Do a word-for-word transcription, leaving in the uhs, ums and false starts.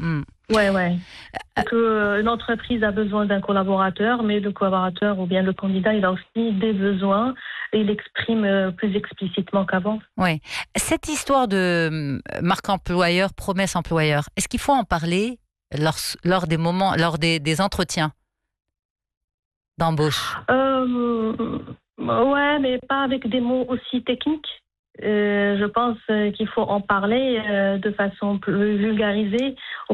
Mm. Ouais, ouais. Que l'entreprise a besoin d'un collaborateur, mais le collaborateur ou bien le candidat, il a aussi des besoins et il exprime plus explicitement qu'avant. Oui. Cette histoire de marque employeur, promesse employeur, est-ce qu'il faut en parler lors, lors des moments, lors des, des entretiens d'embauche? euh, Ouais, mais pas avec des mots aussi techniques. Euh, je pense qu'il faut en parler euh, de façon plus vulgarisée.